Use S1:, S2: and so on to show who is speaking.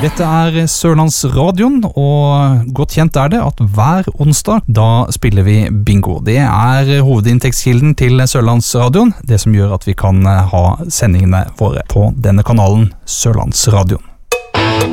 S1: Dette Sørlandsradioen, og godt kjent det at hver onsdag da spiller vi bingo. Det hovedinntektskilden til Sørlandsradioen, det som gjør at vi kan ha sendingene våre på denne kanalen Sørlandsradioen.